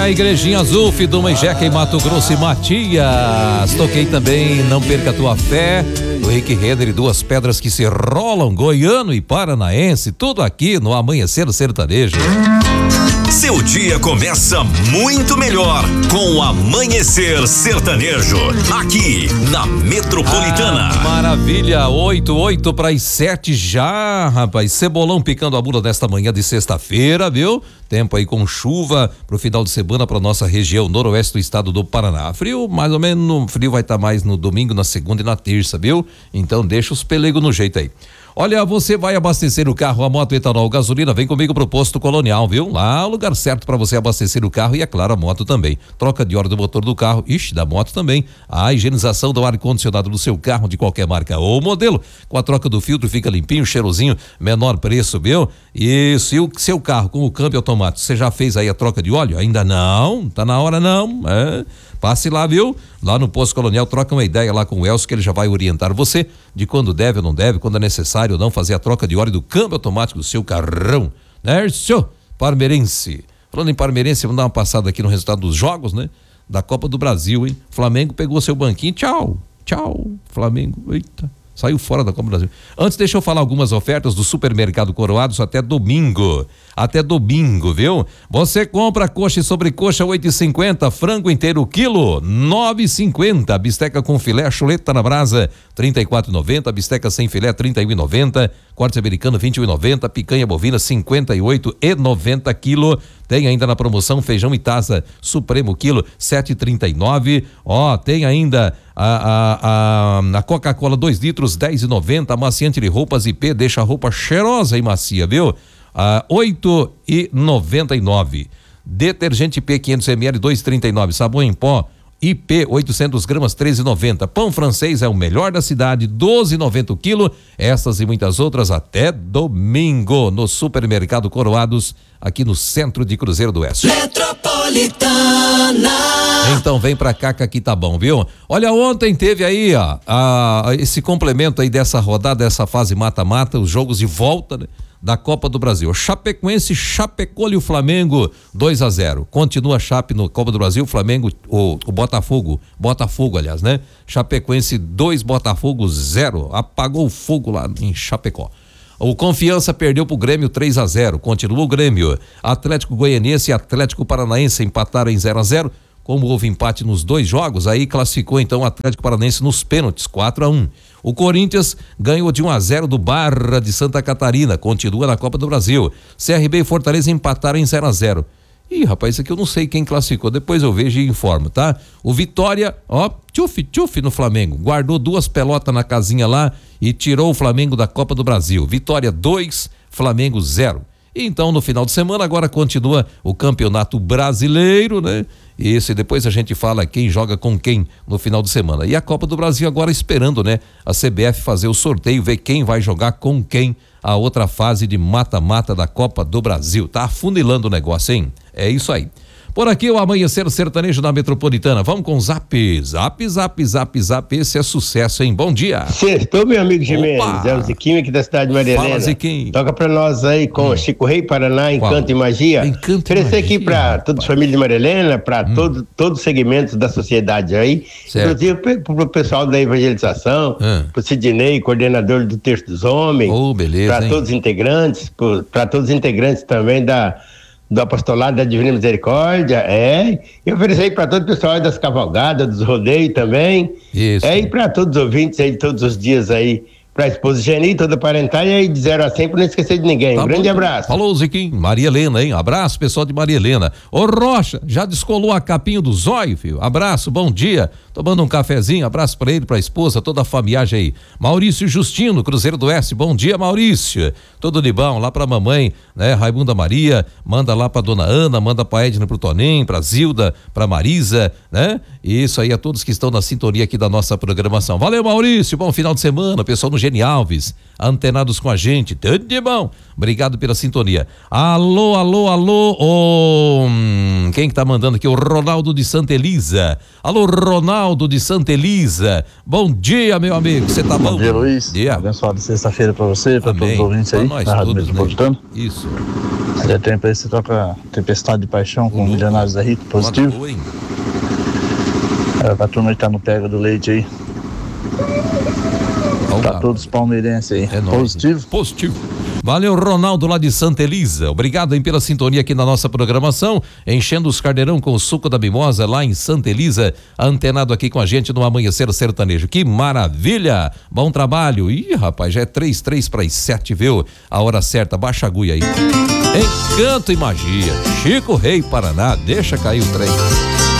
na Igrejinha Azul, Fiduma e Jeca em Mato Grosso e Matias. Toquei também Não Perca a Tua Fé, do Rick Renner e Duas Pedras que se rolam, goiano e paranaense, tudo aqui no Amanhecer Sertanejo. Seu dia começa muito melhor com o Amanhecer Sertanejo, aqui na Metropolitana. Maravilha, 8 para as 7 já, rapaz. Cebolão picando a bula desta manhã de sexta-feira, viu? Tempo aí com chuva pro final de semana para nossa região noroeste do estado do Paraná. Frio, mais ou menos, frio vai estar mais no domingo, na segunda e na terça, viu? Então deixa os pelegos no jeito aí. Olha, você vai abastecer o carro, a moto, etanol, gasolina, vem comigo pro Posto Colonial, viu? Lá o lugar certo para você abastecer o carro e, é claro, a moto também. Troca de óleo do motor do carro, da moto também. A higienização do ar-condicionado do seu carro, de qualquer marca ou modelo. Com a troca do filtro fica limpinho, cheirosinho, menor preço, viu? E se o seu carro com o câmbio automático, você já fez aí a troca de óleo? Ainda não? Tá na hora não? Passe lá, viu? Lá no Posto Colonial, troca uma ideia lá com o Elcio, que ele já vai orientar você de quando deve ou não deve, quando é necessário ou não fazer a troca de óleo do câmbio automático do seu carrão. Nércio Parmeirense. Falando em Parmeirense, vamos dar uma passada aqui no resultado dos jogos, né? Da Copa do Brasil, hein? Flamengo pegou seu banquinho, tchau, Flamengo, eita. Saiu fora da Copa do Brasil. Antes, deixa eu falar algumas ofertas do Supermercado Coroados até domingo. Até domingo, viu? Você compra coxa e sobrecoxa 8,50, frango inteiro quilo 9,50, bisteca com filé, chuleta na brasa 34,90, bisteca sem filé 31,90, corte americano 21,90, picanha bovina 58,90 quilo. Tem ainda na promoção feijão e taça Supremo quilo 7,39. Tem ainda a Coca-Cola 2 litros 10,90. Amaciante de roupas IP deixa a roupa cheirosa e macia, viu? 8,99. Detergente IP 500 ml 2,39. Sabão em pó IP 800 gramas 13,90. Pão francês é o melhor da cidade 12,90 o quilo. Essas e muitas outras até domingo no Supermercado Coroados, aqui no centro de Cruzeiro do Oeste. Metropolitana. Então vem pra cá que aqui tá bom, viu? Olha, ontem teve aí esse complemento aí dessa rodada, dessa fase mata-mata, os jogos de volta, né, da Copa do Brasil. Chapecoense chapecou-lhe o Flamengo 2-0. Continua a Chape no Copa do Brasil, Flamengo, o Botafogo, aliás, né? Chapecoense 2, Botafogo 0. Apagou o fogo lá em Chapecó. O Confiança perdeu pro Grêmio 3-0. Continua o Grêmio. Atlético Goianiense e Atlético Paranaense empataram em 0-0. Como houve empate nos dois jogos, aí classificou então o Atlético Paranaense nos pênaltis, 4-1. O Corinthians ganhou de 1-0 do Barra de Santa Catarina, continua na Copa do Brasil. CRB e Fortaleza empataram em 0-0. Ih, rapaz, isso aqui eu não sei quem classificou, depois eu vejo e informo, tá? O Vitória, tchuf no Flamengo, guardou 2 pelotas na casinha lá e tirou o Flamengo da Copa do Brasil. Vitória 2, Flamengo 0. E então no final de semana agora continua o Campeonato Brasileiro, né? Isso, e depois a gente fala quem joga com quem no final de semana. E a Copa do Brasil agora esperando, né? A CBF fazer o sorteio, ver quem vai jogar com quem a outra fase de mata-mata da Copa do Brasil. Tá afunilando o negócio, hein? É isso aí. Por aqui o Amanhecer Sertanejo da Metropolitana. Vamos com zap, esse é sucesso, hein? Bom dia. Sextou, meu amigo Jimenez, é o Ziquinho aqui da cidade de Maria Helena. Fala, Ziquinho. Toca pra nós aí com Chico Rei, Paraná, Encanto e Magia. Oferecer aqui pra toda a família de Maria Helena, pra todos os segmentos da sociedade aí, certo. Inclusive pro pessoal da evangelização, pro Sidney, coordenador do Terço dos Homens, beleza, pra todos os integrantes, pra todos os integrantes também do apostolado da Divina Misericórdia, e oferecer aí para todo o pessoal das cavalgadas, dos rodeios também, isso. E para todos os ouvintes aí, todos os dias aí, para a esposa Geni, toda a parentalha, e aí de 0 a 100 para não esquecer de ninguém. Tá Grande bom. abraço. Falou, Ziquinho. Maria Helena, hein? Abraço, pessoal de Maria Helena. Ô, Rocha, já descolou a capinha do zóio, filho? Abraço, bom dia. Tomando um cafezinho, abraço pra ele, pra esposa, toda a familiagem aí. Maurício Justino, Cruzeiro do Oeste, bom dia, Maurício. Tudo de bom, lá pra mamãe, né? Raimunda Maria, manda lá pra dona Ana, manda pra Edna, pro Toninho, pra Zilda, pra Marisa, né? E isso aí a todos que estão na sintonia aqui da nossa programação. Valeu, Maurício, bom final de semana, pessoal no Gene Alves, antenados com a gente, tudo de bom. Obrigado pela sintonia. Alô, quem que tá mandando aqui? O Ronaldo de Santa Elisa. Alô, Ronaldo de Santa Elisa. Bom dia, meu amigo, você tá bom? Bom dia, Luiz. Dia. Abençoada sexta-feira pra você, pra todos os ouvintes aí, nós da Rádio todos, Metropolitana. né? Isso. Já tem pra você toca Tempestade de Paixão com Milionários da Rico, positivo. Boa, hein? Pra turma que tá no pega do leite aí. Pra todos os palmeirenses aí. É nóis. Positivo. Valeu, Ronaldo lá de Santa Elisa. Obrigado, hein, pela sintonia aqui na nossa programação. Enchendo os Carneirão com o suco da mimosa lá em Santa Elisa. Antenado aqui com a gente no Amanhecer Sertanejo. Que maravilha! Bom trabalho. Ih, rapaz, já é 7:03, viu? A hora certa. Baixa a agulha aí. Encanto e magia. Chico Rei Paraná. Deixa cair o trem.